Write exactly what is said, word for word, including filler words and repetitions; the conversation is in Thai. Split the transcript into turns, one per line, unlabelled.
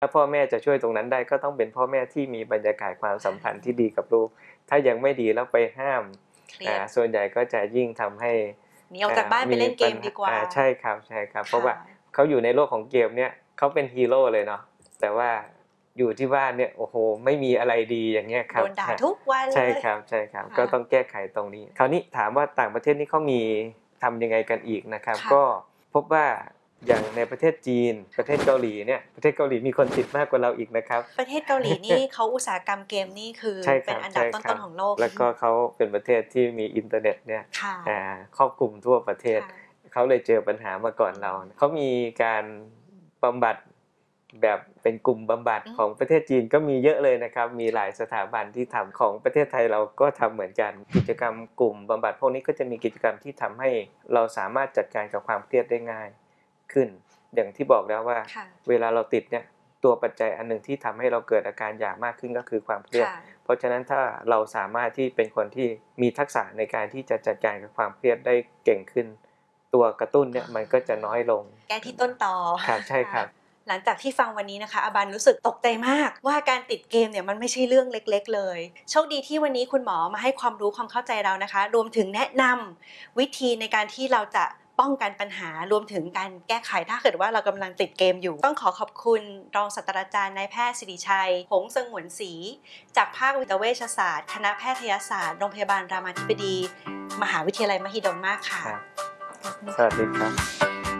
ถ้าพ่อแม่จะช่วยตรงนั้นได้ก็ต้องเป็นพ่อแม่ที่มีบรรยากาศความสัมพันธ์ที่ดีกับลูกถ้ายังไม่ดีแล้วไปห้ามอ่าส่วนใหญ่ก็จะยิ่งทำให้
หนีออกจากบ้านไปเล่นเกมดีกว่า
ใช่ครับใช่ครับเพราะว่าเขาอยู่ในโลกของเกมเนี่ยเขาเป็นฮีโร่เลยเนาะแต่ว่าอยู่ที่บ้านเนี่ยโอ้โหไม่มีอะไรดีอย่างเงี้ยครับ
โดนด่าทุกวันเลย
ใช่ครับใช่ครับก็ต้องแก้ไขตรงนี้คราวนี้ถามว่าต่างประเทศนี่เขามีทำยังไงกันอีกนะครับก็พบว่าอย่างในประเทศจีนประเทศเกาหลีเนี่ยประเทศเกาหลีมีคนติดมากกว่าเราอีกนะครับ
ประเทศเกาหลีนี่เขาอุตสาหกรรมเกมนี่คือเป็นอันดับต้นๆของโลก
แล้วก็เขาเป็นประเทศที่มีอินเทอร์เน็ตเนี่ยครอบคลุมทั่วประเทศเขาเลยเจอปัญหามาก่อนเราเขามีการบำบัดแบบเป็นกลุ่มบำบัดของประเทศจีนก็มีเยอะเลยนะครับมีหลายสถาบันที่ทำของประเทศไทยเราก็ทำเหมือนกันกิจกรรมกลุ่มบำบัดพวกนี้ก็จะมีกิจกรรมที่ทำให้เราสามารถจัดการกับความเครียดได้ง่ายขึ้นอย่างที่บอกแล้วว่าเวลาเราติดเนี่ยตัวปัจจัยอันหนึ่งที่ทำให้เราเกิดอาการอยากมากขึ้นก็คือความเครียดเพราะฉะนั้นถ้าเราสามารถที่เป็นคนที่มีทักษะในการที่จะจัดการกับความเครียดได้เก่งขึ้นตัวกระตุ้นเนี่ยมันก็จะน้อยลง
แก้ที่ต้นตอ
ครับใช่ครับ
หลังจากที่ฟังวันนี้นะคะอาบันรู้สึกตกใจมากว่าการติดเกมเนี่ยมันไม่ใช่เรื่องเล็กๆเลยโชคดีที่วันนี้คุณหมอมาให้ความรู้ความเข้าใจเรานะคะรวมถึงแนะนำวิธีในการที่เราจะป้องกันปัญหารวมถึงการแก้ไขถ้าเกิดว่าเรากำลังติดเกมอยู่ต้องขอขอบคุณรองศาสตราจารย์นายแพทย์สิริชัยหงส์สงวนศรีจากภาควิทยาเวชศาสตร์คณะแพทยศาสตร์โรงพยาบาลรามาธิบดีมหาวิทยาลัยมหิดลมากค่ะ
สวัสดีครับ